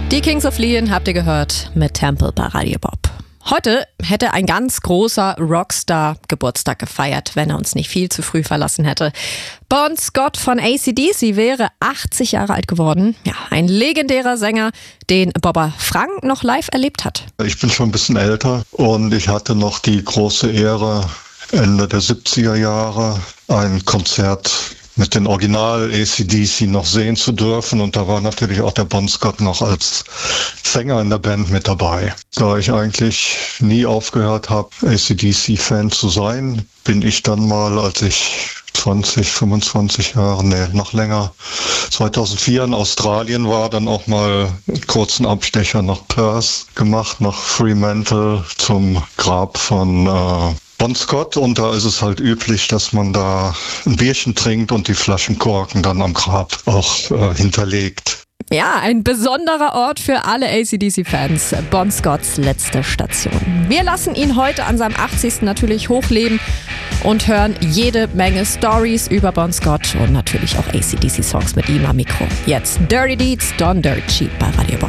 Die Kings of Leon habt ihr gehört mit Temple bei Radio Bob. Heute hätte ein ganz großer Rockstar Geburtstag gefeiert, wenn er uns nicht viel zu früh verlassen hätte. Bon Scott von AC/DC wäre 80 Jahre alt geworden. Ja, ein legendärer Sänger, den Bobber Frank noch live erlebt hat. Ich bin schon ein bisschen älter und ich hatte noch die große Ehre, Ende der 70er Jahre ein Konzert mit den Original AC/DC noch sehen zu dürfen. Und da war natürlich auch der Bon Scott noch als Sänger in der Band mit dabei. Da ich eigentlich nie aufgehört habe, AC/DC-Fan zu sein, bin ich dann mal, als ich 25 Jahre, noch länger, 2004 in Australien war, dann auch mal einen kurzen Abstecher nach Perth gemacht, nach Fremantle zum Grab von Bon Scott, und da ist es halt üblich, dass man da ein Bierchen trinkt und die Flaschenkorken dann am Grab auch hinterlegt. Ja, ein besonderer Ort für alle AC/DC-Fans. Bon Scotts letzte Station. Wir lassen ihn heute an seinem 80. natürlich hochleben und hören jede Menge Stories über Bon Scott und natürlich auch AC/DC-Songs mit ihm am Mikro. Jetzt Dirty Deeds, Done Dirt Cheap bei Radio Bob.